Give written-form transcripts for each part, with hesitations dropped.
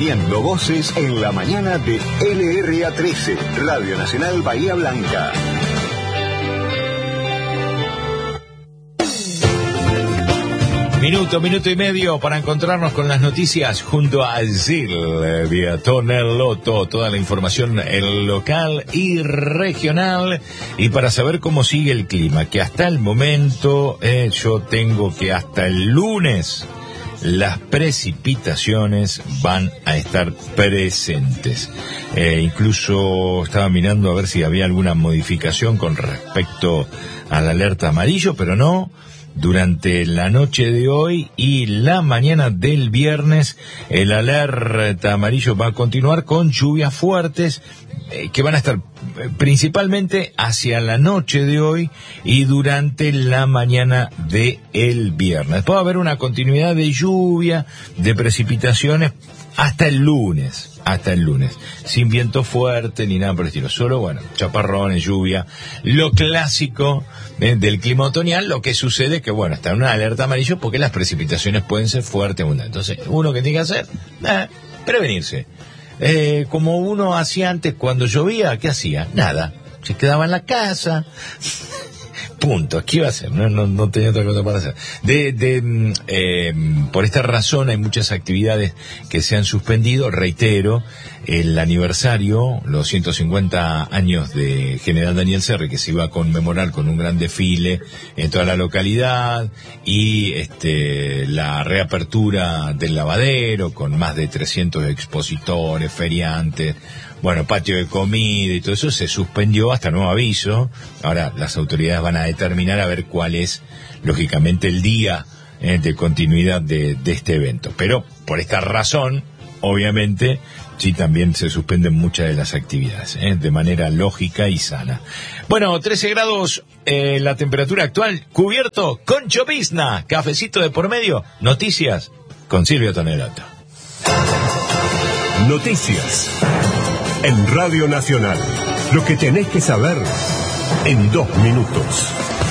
Uniendo voces en la mañana de LRA 13, Radio Nacional Bahía Blanca. Minuto y medio para encontrarnos con las noticias junto a Gil Viatonelotto, toda la información local y regional, y para saber cómo sigue el clima, que hasta el momento yo tengo que hasta el lunes las precipitaciones van a estar presentes. Incluso estaba mirando a ver si había alguna modificación con respecto a la alerta amarillo, pero no. Durante la noche de hoy y la mañana del viernes, el alerta amarillo va a continuar con lluvias fuertes que van a estar principalmente hacia la noche de hoy y durante la mañana de el viernes. Después va a haber una continuidad de lluvia, de precipitaciones hasta el lunes, sin viento fuerte ni nada por el estilo, solo, bueno, chaparrones, lluvia, lo clásico del clima otoñal. Lo que sucede es que, bueno, está en una alerta amarillo porque las precipitaciones pueden ser fuertes, abundantes. Entonces, uno que tiene que hacer, prevenirse. Como uno hacía antes cuando llovía, ¿qué hacía? Nada, se quedaba en la casa. Punto. ¿Qué iba a hacer? No tenía otra cosa para hacer. Por esta razón hay muchas actividades que se han suspendido. Reitero, el aniversario, los 150 años de General Daniel Serre, que se iba a conmemorar con un gran desfile en toda la localidad, y la reapertura del lavadero con más de 300 expositores, feriantes, bueno, patio de comida y todo eso se suspendió hasta nuevo aviso. Ahora las autoridades van a determinar a ver cuál es, lógicamente, el día de continuidad de este evento. Pero por esta razón, obviamente, sí también se suspenden muchas de las actividades, de manera lógica y sana. Bueno, 13 grados la temperatura actual, cubierto con llovizna, cafecito de por medio, noticias con Gil Viatonelotto. Noticias en Radio Nacional. Lo que tenés que saber en 2 minutos.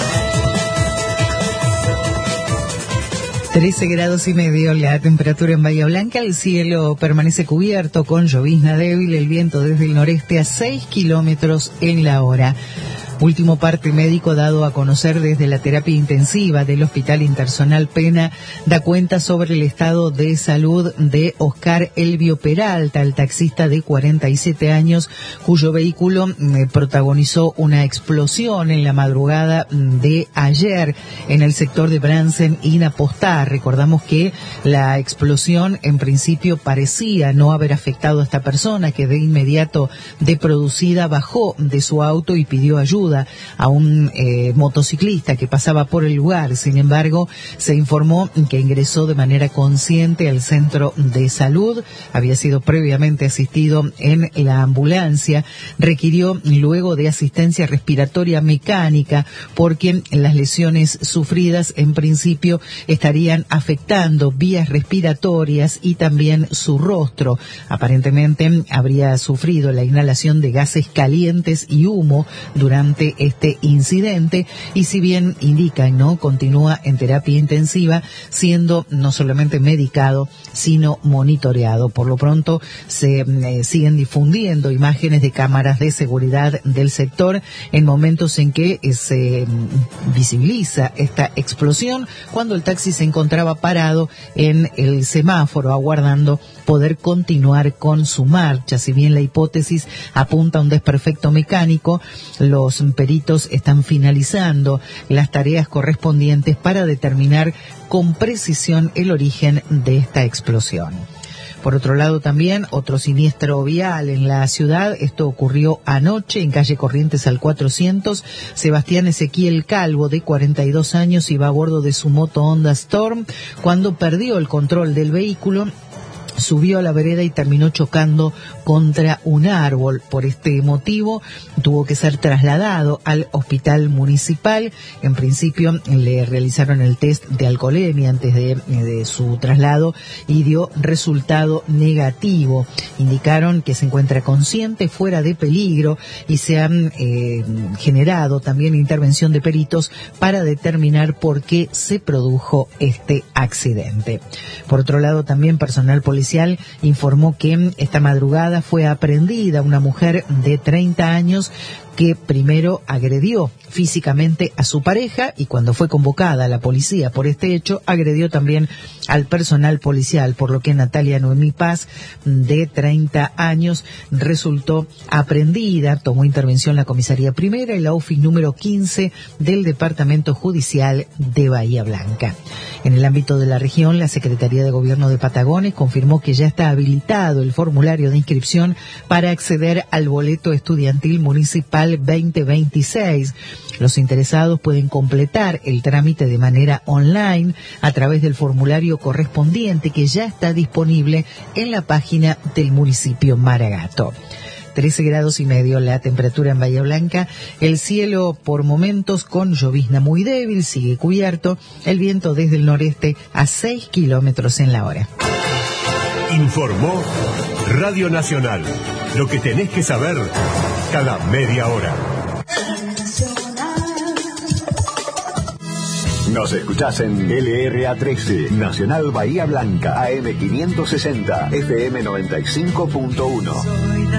13 grados y medio la temperatura en Bahía Blanca. El cielo permanece cubierto con llovizna débil. El viento desde el noreste a 6 kilómetros en la hora. Último parte médico dado a conocer desde la terapia intensiva del Hospital Interzonal Pena da cuenta sobre el estado de salud de Oscar Elvio Peralta, el taxista de 47 años, cuyo vehículo protagonizó una explosión en la madrugada de ayer en el sector de Bransen y Napostá. Recordamos que la explosión en principio parecía no haber afectado a esta persona, que de inmediato de producida bajó de su auto y pidió ayuda a un motociclista que pasaba por el lugar. Sin embargo, se informó que ingresó de manera consciente al centro de salud, había sido previamente asistido en la ambulancia, requirió luego de asistencia respiratoria mecánica porque las lesiones sufridas en principio estarían afectando vías respiratorias y también su rostro. Aparentemente habría sufrido la inhalación de gases calientes y humo durante este incidente, y si bien indican, ¿no?, continúa en terapia intensiva, siendo no solamente medicado, sino monitoreado. Por lo pronto se siguen difundiendo imágenes de cámaras de seguridad del sector en momentos en que se visibiliza esta explosión, cuando el taxi se encontraba parado en el semáforo aguardando poder continuar con su marcha. Si bien la hipótesis apunta a un desperfecto mecánico, los peritos están finalizando las tareas correspondientes para determinar con precisión el origen de esta explosión. Por otro lado, también otro siniestro vial en la ciudad. Esto ocurrió anoche en calle Corrientes al 400. Sebastián Ezequiel Calvo, de 42 años, iba a bordo de su moto Honda Storm cuando perdió el control del vehículo, subió a la vereda y terminó chocando contra un árbol. Por este motivo tuvo que ser trasladado al hospital municipal. En principio le realizaron el test de alcoholemia antes de su traslado y dio resultado negativo. Indicaron que se encuentra consciente, fuera de peligro, y se han generado también intervención de peritos para determinar por qué se produjo este accidente. Por otro lado, también personal policial policial informó que esta madrugada fue aprehendida una mujer de 30 años que primero agredió físicamente a su pareja y cuando fue convocada a la policía por este hecho, agredió también al personal policial, por lo que Natalia Noemí Paz, de 30 años, resultó aprehendida. Tomó intervención la comisaría primera y la OFIS número 15 del Departamento Judicial de Bahía Blanca. En el ámbito de la región, la Secretaría de Gobierno de Patagones confirmó que ya está habilitado el formulario de inscripción para acceder al boleto estudiantil municipal 2026. Los interesados pueden completar el trámite de manera online a través del formulario correspondiente que ya está disponible en la página del municipio Maragato. 13 grados y medio la temperatura en Bahía Blanca, el cielo por momentos con llovizna muy débil, sigue cubierto, el viento desde el noreste a 6 kilómetros en la hora. Informó Radio Nacional, lo que tenés que saber cada media hora. Nos escuchás en LRA 13, Nacional Bahía Blanca, AM 560, FM 95.1.